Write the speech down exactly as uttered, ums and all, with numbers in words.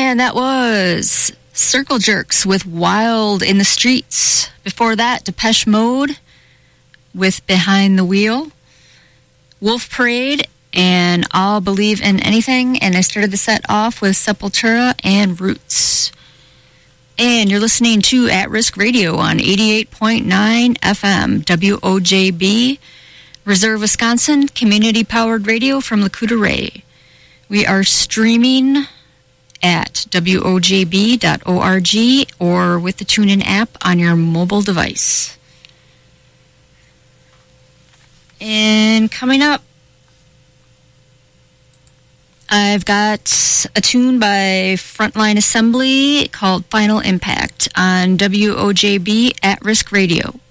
And that was Circle Jerks with Wild in the Streets. Before that, Depeche Mode with Behind the Wheel. Wolf Parade and I'll Believe in Anything. And I started the set off with Sepultura and Roots. And you're listening to At Risk Radio on eighty-eight point nine F M, W O J B, Reserve, Wisconsin, community-powered radio from Lakuta Ray. We are streaming at W O J B dot org or with the TuneIn app on your mobile device. And coming up, I've got a tune by Frontline Assembly called Final Impact on W O J B At Risk Radio.